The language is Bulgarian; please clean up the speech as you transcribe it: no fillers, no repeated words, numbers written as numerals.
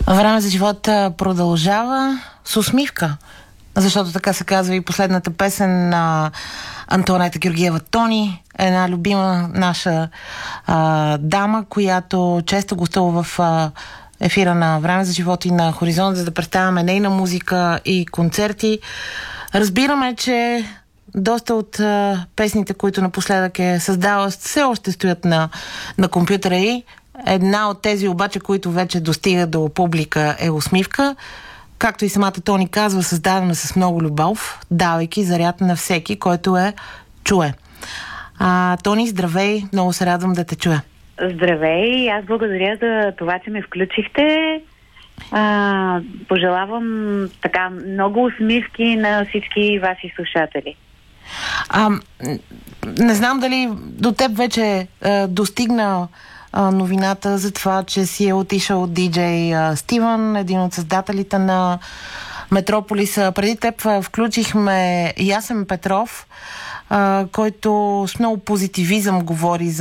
Време за живота продължава с усмивка, защото така се казва и последната песен на Антоанета Георгиева Тони, една любима наша дама, която често гостува в ефира на Време за живота и на Хоризонт, за да представяме нейна музика и концерти. Разбираме, че доста от песните, които напоследък е създала, все още стоят на компютъра и една от тези обаче, които вече достига до публика, е усмивка. Както и самата Тони казва, създадена с много любов, давайки заряд на всеки, който чуе. Тони, здравей! Много се радвам да те чуя. Здравей! Аз благодаря за това, че ме включихте. Пожелавам така много усмивки на всички ваши слушатели. Не знам дали до теб вече достигна новината за това, че си е отишъл диджей Стивън, един от създателите на Метрополиса. Преди теб включихме Ясен Петров, който с много позитивизъм говори